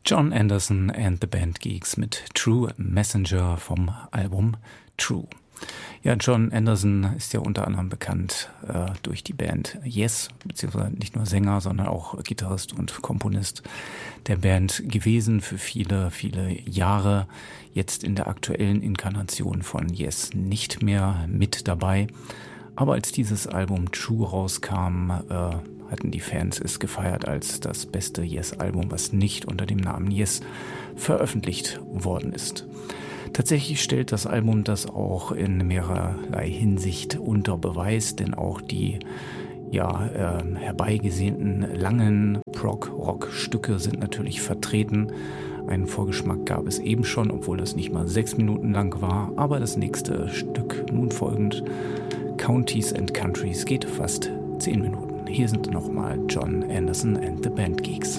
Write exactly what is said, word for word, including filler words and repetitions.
Jon Anderson and the Band Geeks mit True Messenger vom Album True. Ja, Jon Anderson ist ja unter anderem bekannt äh, durch die Band Yes, beziehungsweise nicht nur Sänger, sondern auch Gitarrist und Komponist der Band gewesen für viele, viele Jahre. Jetzt in der aktuellen Inkarnation von Yes nicht mehr mit dabei. Aber als dieses Album True rauskam, äh, hatten die Fans es gefeiert als das beste Yes-Album, was nicht unter dem Namen Yes veröffentlicht worden ist. Tatsächlich stellt das Album das auch in mehrerlei Hinsicht unter Beweis, denn auch die ja, äh, herbeigesehnten langen Prog-Rock-Stücke sind natürlich vertreten. Einen Vorgeschmack gab es eben schon, obwohl das nicht mal sechs Minuten lang war. Aber das nächste Stück, nun folgend Counties and Countries, geht fast zehn Minuten. Hier sind nochmal Jon Anderson and the Band Geeks.